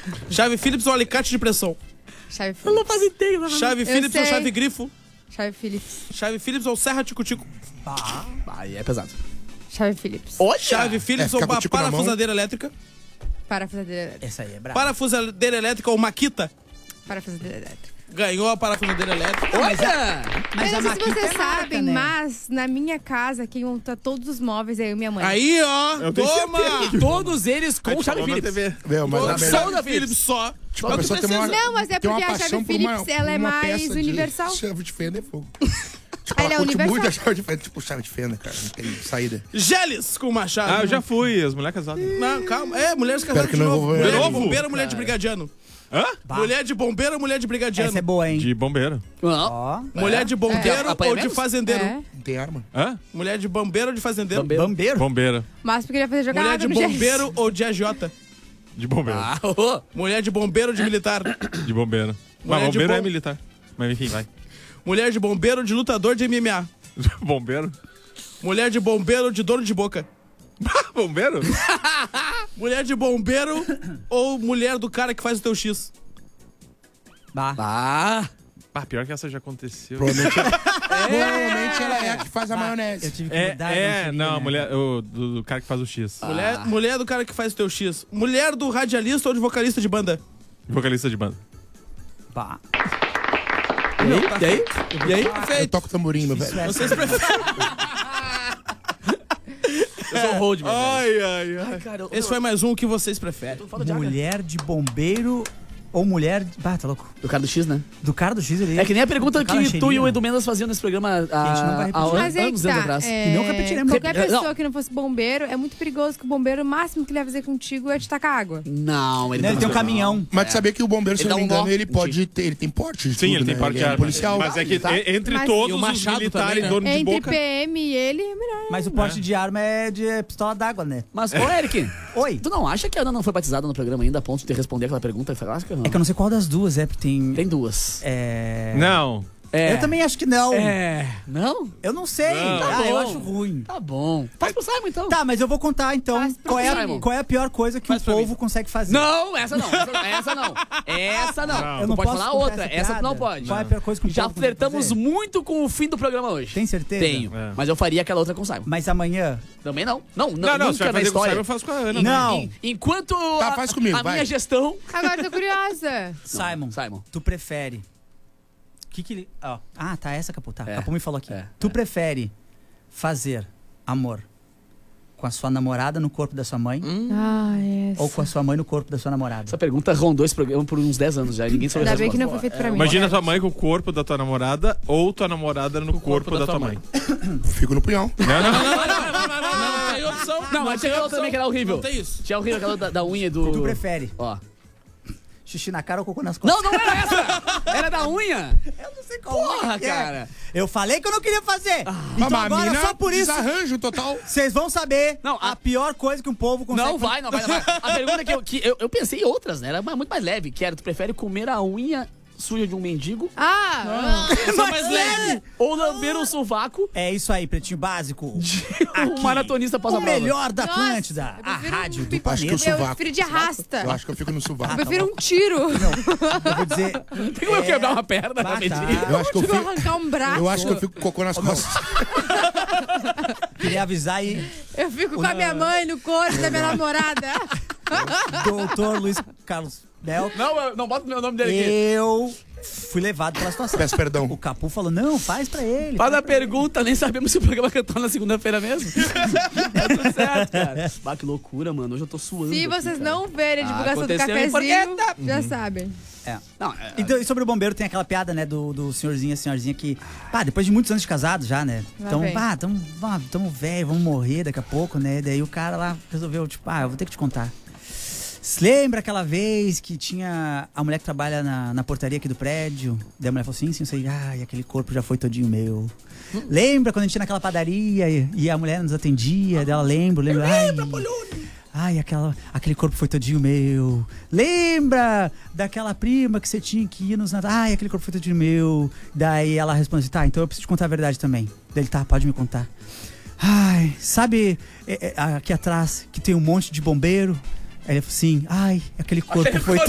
Chave Phillips ou alicate de pressão? Chave Phillips. Eu não faço ideia. Chave Phillips ou chave grifo? Chave Phillips. Chave Phillips ou serra tico-tico? Aí é pesado. Chave Phillips. Olha! Chave Phillips ou fica com o tico na mão. parafusadeira elétrica? Parafusadeira elétrica. Essa aí é brava. Parafusadeira elétrica ou maquita? Parafusadeira elétrica. Ganhou a parafusadeira elétrica. Olha! Mas a não sei se Maquita vocês é marca, sabem, né? mas na minha casa, quem monta todos os móveis é eu e minha mãe. Aí, ó. Eu tenho Toma! certeza. E todos eles com chave Phillips. Meu, mas a Só melhor... o da Philips só. Tipo, a pessoa tem uma, Não, mas é tem uma porque a paixão chave por Phillips, ela é uma mais peça de universal. Chave de fenda é fogo. Tipo, Ela é curte universal. muito a chave de fenda, tipo chave de fenda, cara. Não tem saída. Geles com machado. Ah, eu já fui, as mulheres casadas. Não, calma. É, mulheres Espero casadas que de não novo. vou- Mulher de Novo? bombeiro ou mulher de brigadiano? Hã? Mulher de bombeiro ou mulher de brigadiano? Essa é boa, hein? De bombeiro. Não. Ó. Mulher de bombeiro Apanha ou de menos? fazendeiro? É. Não tem arma. Hã? Mulher de bombeiro ou de fazendeiro? Bombeiro? Bombeiro. Mas porque ele vai fazer jogar Mulher água de no Geles. bombeiro ou de agiota? De bombeiro. Ah, ô. Mulher de bombeiro ou de militar? De bombeiro. Mulher Mas de bombeiro bom- é militar. Mas enfim, vai. Mulher de bombeiro ou de lutador de MMA? Bombeiro? Mulher de bombeiro ou de dono de boca? Bombeiro? Mulher de bombeiro ou mulher do cara que faz o teu X? Bah. Ah. Ah, pior que essa já aconteceu. Provavelmente ela é a que faz a maionese. Eu tive que É, mudar. não, a né? mulher do cara que faz o X. Mulher do cara que faz o teu X. Mulher do radialista ou de vocalista de banda? Vocalista de banda. Bah. E aí? E aí? Eu Perfeito. toco tamborim, meu velho. Vocês preferem. Eu sou o hold, meu velho. Ai, ai, ai. Cara, Esse foi mais um que vocês preferem. Fala de água. Mulher de bombeiro ou mulher... Bah, tá louco. Do cara do X, né? Do cara do X ali. É que nem a pergunta Do cara que tu e o cheirinho. Edu Mendes faziam nesse programa a gente não vai repetir. Mas é anos que tá, atrás. E não repetiremos. qualquer Não. pessoa que não fosse bombeiro, é muito perigoso que o bombeiro, o máximo que ele vai fazer contigo é te tacar água. Não, ele Não, ele tem um caminhão. Mas tu sabia que o bombeiro, se Ele não me dá um engano, nó. ele pode ter, ele tem porte de Sim, tudo, ele tem né? parte de Ele é arma. policial. Mas é que entre Mas- todos E o os machado militares também, né? dono de Entre boca... PM e ele, é melhor. Mas o porte de arma é de pistola d'água, né? Mas, ô Eric, Oi. tu não acha que a Ana não foi batizada no programa ainda a ponto de ter respondido aquela pergunta clássica? Não. É que eu não sei qual das duas é, porque tem... Tem duas. É... Não. É. Eu também acho que não. É. Não? Eu não sei. Não. Tá Eu bom. acho ruim. Tá bom. Faz pro Simon, então. Tá, mas eu vou contar então Faz pro Simon. qual é a pior coisa que Faz o pra povo mim. consegue fazer. Não, essa não. Essa não. Essa não. Não. Eu Tu não pode posso falar contar outra. Essa tu não piada. pode. Qual é a pior coisa que o Já povo consegue flertamos fazer? muito com o fim do programa hoje. Tem certeza? Tenho. É. Mas eu faria aquela outra com o Simon. Mas amanhã... Também não. Não, Não, nunca se vai na fazer com o Simon, história. eu faço com a Ana. Não. Enquanto Tá, faz comigo, a vai. minha gestão... Agora eu tô curiosa. Simon, tu prefere... que ele... ó. Ah, tá, essa Capu. Tá, É. Capu me falou aqui. É, Tu prefere fazer amor com a sua namorada no corpo da sua mãe Ah, essa. ou com a sua mãe no corpo da sua namorada? Essa pergunta rondou esse programa por uns 10 anos já. E ninguém soube a Ainda bem que resposta. não foi feito pra mim. Imagina tua mãe com o corpo da tua namorada ou tua namorada no corpo da tua mãe. Fico no punhão. Não tem opção. Não, mas tinha outra também que era horrível. Não tem isso. Tinha horrível aquela da unha e do... Tu prefere Ó. xixi na cara ou cocô nas costas? Não, não era essa! Era da unha! Eu não sei qual Porra, que é. cara! Eu falei que eu não queria fazer. Então Mas a agora, mina, só por isso, desarranjo total. vocês vão saber Não, a pior coisa que um povo consegue Não vai, não vai, não vai. A pergunta eu pensei em outras, né? Era muito mais leve, que era, tu prefere comer a unha suja de um mendigo Essa é mais leve. ou lamber um sovaco É isso aí, pretinho básico. de um maratonista após a O prova? melhor da Nossa, Atlântida, eu a prefiro rádio um do pipoca. Acho que eu planeta. sou Eu vaco. prefiro de arrasta. Eu acho que eu fico no sovaco. Eu prefiro um tiro. Eu vou dizer... Tem como eu quebrar uma perna Bah, rapidinho? tá. Eu acho que eu Prefiro fico... arrancar um braço. Eu acho que eu fico com cocô nas costas. Queria avisar aí, Eu fico com a minha mãe no corpo da minha namorada. doutor Luiz Carlos Bel. Não bota o meu nome dele aqui. Eu fui levado pela situação. Peço perdão. O Capu falou, não, faz pra ele. Faz a pergunta, nem sabemos se o programa cantou na segunda-feira mesmo. Tá tudo certo, cara. Bah, que loucura, mano. Hoje eu tô suando. Se aqui, vocês cara. não verem a divulgação do aconteceu em cafezinho, Forqueta. já sabem. Não, Então, e sobre o bombeiro tem aquela piada, né, do senhorzinho e a senhorzinha que, pá, depois de muitos anos de casado já, né? Lá Então, vem. pá, tamo velho, vamos morrer daqui a pouco, né? Daí o cara lá resolveu, tipo, eu vou ter que te contar. Se lembra aquela vez que tinha a mulher que trabalha na portaria aqui do prédio? Daí a mulher falou assim, sim, sei, ai, aquele corpo já foi todinho meu. Lembra quando a gente ia naquela padaria e a mulher nos atendia? Daí ela lembra, ai, aquele corpo foi todinho meu. Lembra daquela prima que você tinha que ir nos Natal? Ai, aquele corpo foi todinho meu. Daí ela responde assim, tá, então eu preciso te contar a verdade também. Daí ele, tá, pode me contar. Ai, sabe aqui atrás que tem um monte de bombeiro? Aí ele falou assim, ai, aquele corpo foi